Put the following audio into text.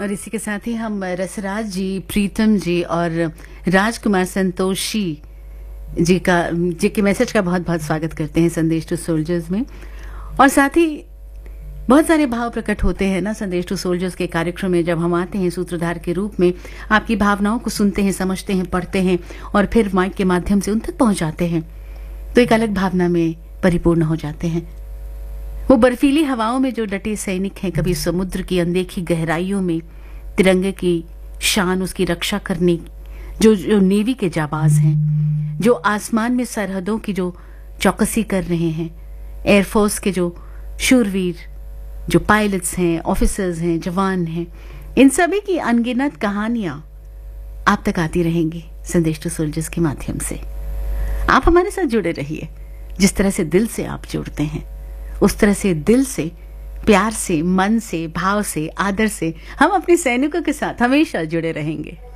और इसी के साथ ही हम रसराज जी, प्रीतम जी और राजकुमार संतोषी जी के मैसेज का बहुत बहुत स्वागत करते हैं संदेश टू सोल्जर्स में। और साथ ही बहुत सारे भाव प्रकट होते हैं ना संदेश टू सोल्जर्स के कार्यक्रम में, जब हम आते हैं सूत्रधार के रूप में, आपकी भावनाओं को सुनते हैं, समझते हैं, पढ़ते हैं और फिर माइक के माध्यम से उन तक पहुंचाते हैं, तो एक अलग भावना में परिपूर्ण हो जाते हैं। वो बर्फीली हवाओं में जो डटे सैनिक हैं, कभी समुद्र की अनदेखी गहराइयों में तिरंगे की शान, उसकी रक्षा करने जो नेवी के जाबाज हैं, जो आसमान में सरहदों की जो चौकसी कर रहे हैं, एयरफोर्स के जो शूरवीर, जो पायलट्स हैं, ऑफिसर्स हैं, जवान हैं, इन सभी की अनगिनत कहानियां आप तक आती रहेंगी संदेश टू सोल्जर्स के माध्यम से। आप हमारे साथ जुड़े रहिए। जिस तरह से दिल से आप जुड़ते हैं, उस तरह से दिल से, प्यार से, मन से, भाव से, आदर से हम अपने सैनिकों के साथ हमेशा जुड़े रहेंगे।